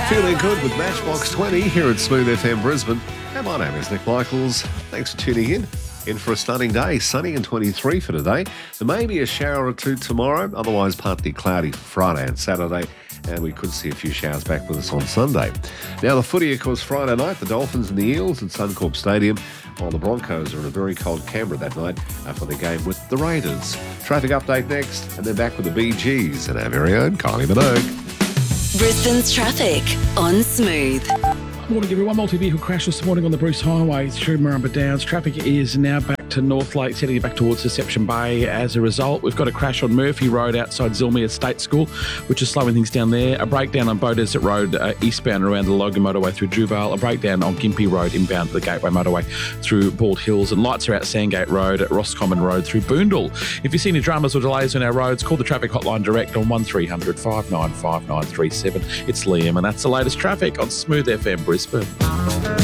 Feeling good with Matchbox 20 here at Smooth FM Brisbane. And my name is Nick Michaels. Thanks for tuning in for a stunning day. Sunny and 23 for today. There may be a shower or two tomorrow, otherwise partly cloudy for Friday and Saturday. And we could see a few showers back with us on Sunday. Now, the footy, of course, Friday night, the Dolphins and the Eels at Suncorp Stadium, while the Broncos are in a very cold Canberra that night for the game with the Raiders. Traffic update next, and then back with the BGs and our very own Kylie Minogue. Brisbane's traffic on Smooth. Morning, everyone. Multi-vehicle crash this morning on the Bruce Highway through Murrumba Downs. Traffic is now back to North Lakes, heading back towards Deception Bay. As a result, we've got a crash on Murphy Road outside Zilmere State School, which is slowing things down there. A breakdown on Bow Desert Road eastbound around the Logan Motorway through Druvale. A breakdown on Gympie Road inbound to the Gateway Motorway through Bald Hills. And lights are out Sandgate Road at Roscommon Road through Boondall. If you see any dramas or delays on our roads, call the traffic hotline direct on 1300 595937. It's Liam, and that's the latest traffic on Smooth FM Brisbane.